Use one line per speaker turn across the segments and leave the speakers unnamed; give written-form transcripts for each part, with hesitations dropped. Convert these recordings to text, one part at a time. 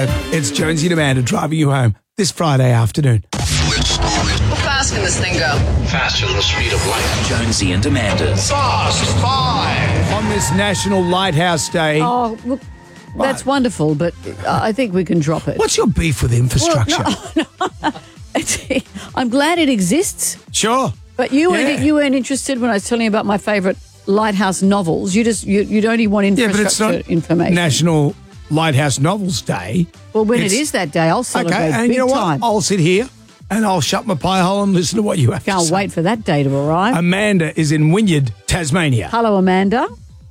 5. It's Jonesy and Amanda driving you home this Friday afternoon.
How fast can this thing go?
Faster than the speed of light.
Jonesy and Amanda's
Fast 5.
On this National Lighthouse Day.
Oh, look, that's wonderful, but I think we can drop it.
What's your beef with infrastructure?
I'm glad it exists.
Sure.
But you weren't interested when I was telling you about my favourite lighthouse novels. You'd only want infrastructure information.
National Lighthouse Novels Day.
Well, when it is that day, I'll celebrate
and
big
you know
time.
what? I'll sit here and I'll shut my pie hole and listen to what you have to say.
Can't wait for that day to arrive.
Amanda is in Wynyard, Tasmania.
Hello, Amanda.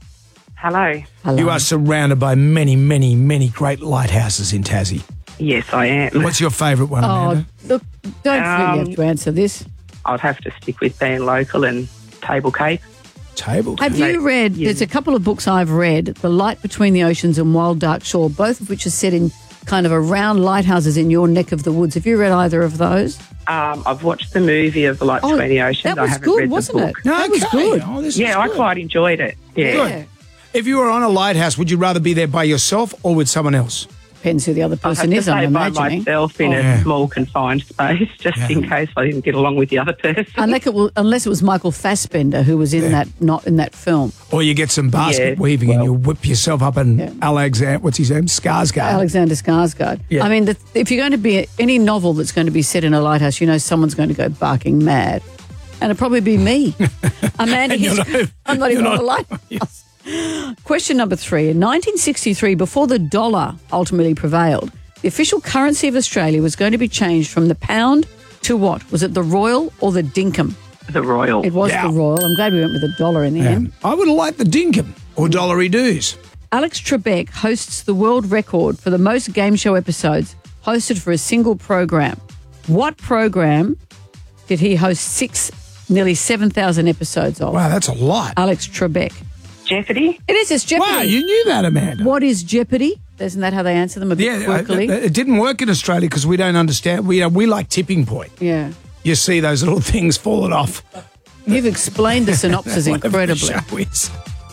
Hello.
Hello.
You are surrounded by many, many, many great lighthouses in Tassie.
Yes, I am.
What's your favourite one, Amanda?
Look, don't really have to answer this.
I'd have to stick with being local and Table Cape.
Table.
Have you read, there's a couple of books I've read, The Light Between the Oceans and Wild Dark Shore, both of which are set in kind of around lighthouses in your neck of the woods. Have you read either of those?
I've watched the movie of The Light Between the Oceans.
That was
I haven't
good,
read
wasn't
the
it?
book.
That was good.
Oh, this is
Yeah, I
good.
quite enjoyed it. Yeah.
Good. If you were on a lighthouse, would you rather be there by yourself or with someone else?
Depends who the other
I'd have
person
to
is,
stay
I'm
by
imagining.
myself in a small confined space, just in case I didn't get along with the other person.
Unless it was Michael Fassbender who was in that film.
Or you get some basket weaving and you whip yourself up in Alexander, what's his name? Skarsgård.
Alexander Skarsgård.
Yeah.
I mean, if you're going to be any novel that's going to be set in a lighthouse, you know someone's going to go barking mad. And it'll probably be me. Amanda, I'm not even on a lighthouse. Question number 3. In 1963, before the dollar ultimately prevailed, the official currency of Australia was going to be changed from the pound to what? Was it the Royal or the Dinkum?
The Royal.
It was the Royal. I'm glad we went with the dollar in the end.
I would have liked the Dinkum or Dollary Doos.
Alex Trebek hosts the world record for the most game show episodes hosted for a single program. What program did he host nearly 7,000 episodes of?
Wow, that's a lot.
Alex Trebek.
Jeopardy?
It is, it's Jeopardy.
Wow, you knew that, Amanda.
What is Jeopardy? Isn't that how they answer them a bit quirkily?
It didn't work in Australia because we don't understand. We like tipping point.
Yeah.
You see those little things falling off.
You've explained the synopsis
Whatever the
incredibly.
show is.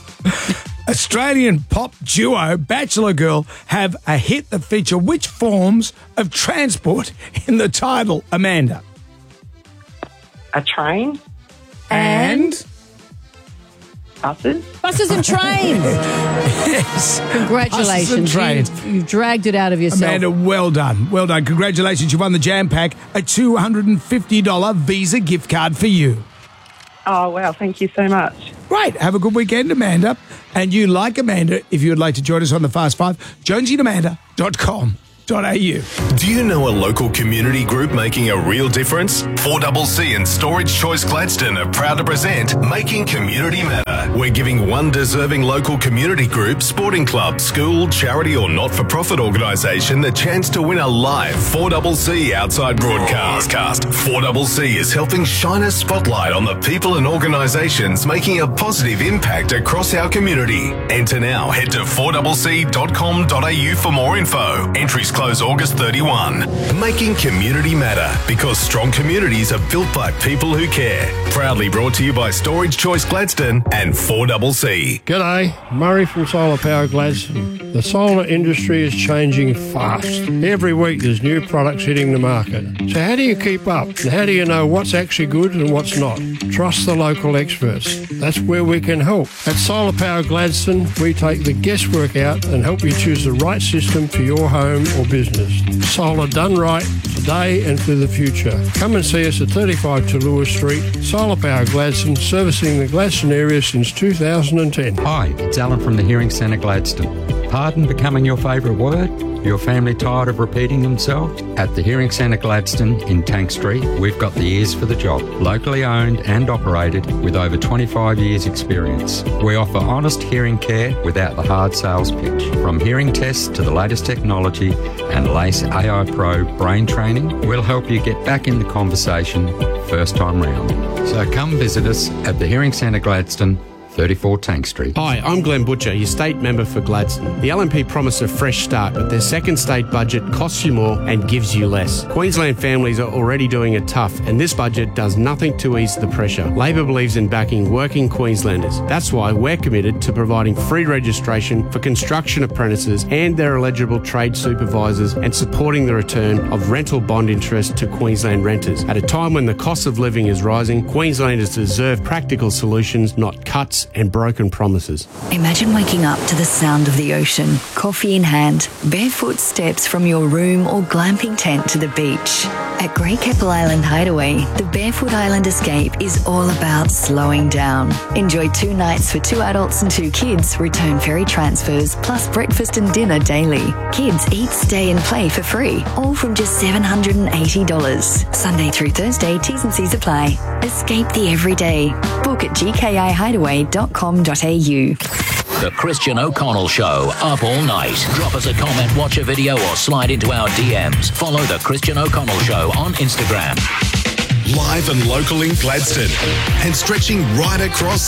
Australian pop duo Bachelor Girl have a hit that feature which forms of transport in the title, Amanda?
A train?
And?
Buses?
Buses and trains.
Yes.
Congratulations.
Buses and trains.
You've dragged it out of yourself.
Amanda, well done. Well done. Congratulations. You won the Jam Pack, a $250 Visa gift card for you.
Oh, wow. Thank you so much.
Great. Have a good weekend, Amanda. And you, like Amanda, if you would like to join us on the Fast Five, jonesyandamanda.com.au.
Do you know a local community group making a real difference? 4CC and Storage Choice Gladstone are proud to present Making Community Matter. We're giving one deserving local community group, sporting club, school, charity or not-for-profit organisation the chance to win a live 4CC outside broadcast. 4CC is helping shine a spotlight on the people and organisations making a positive impact across our community. Enter now. Head to 4CC.com.au for more info. Entries close August 31. Making Community Matter, because strong communities are built by people who care. Proudly brought to you by Storage Choice Gladstone and 4CC.
G'day, Murray from Solar Power Gladstone. The solar industry is changing fast. Every week there's new products hitting the market. So how do you keep up? And how do you know what's actually good and what's not? Trust the local experts. That's where we can help. At Solar Power Gladstone, we take the guesswork out and help you choose the right system for your home or business. Solar done right today and for the future. Come and see us at 35 Tallulah Street. Solar Power Gladstone, servicing the Gladstone area since 2010.
Hi, it's Alan from the Hearing Centre Gladstone. Pardon becoming your favourite word? Your family tired of repeating themselves? At the Hearing Centre Gladstone in Tank Street, we've got the ears for the job. Locally owned and operated with over 25 years experience. We offer honest hearing care without the hard sales pitch. From hearing tests to the latest technology and LACE AI Pro brain training, we'll help you get back in the conversation first time round. So come visit us at the Hearing Centre Gladstone, 34 Tank Street.
Hi, I'm Glenn Butcher, your state member for Gladstone. The LNP promise a fresh start, but their second state budget costs you more and gives you less. Queensland families are already doing it tough, and this budget does nothing to ease the pressure. Labor believes in backing working Queenslanders. That's why we're committed to providing free registration for construction apprentices and their eligible trade supervisors and supporting the return of rental bond interest to Queensland renters. At a time when the cost of living is rising, Queenslanders deserve practical solutions, not cuts and broken promises.
Imagine waking up to the sound of the ocean, coffee in hand, barefoot steps from your room or glamping tent to the beach. At Grey Keppel Island Hideaway, the Barefoot Island Escape is all about slowing down. Enjoy 2 nights for 2 adults and 2 kids, return ferry transfers, plus breakfast and dinner daily. Kids eat, stay and play for free, all from just $780. Sunday through Thursday, T's and C's apply. Escape the everyday. Book at gkihideaway.com.au.
The Christian O'Connell Show, up all night. Drop us a comment, watch a video, or slide into our DMs. Follow The Christian O'Connell Show on Instagram.
Live and local in Gladstone and stretching right across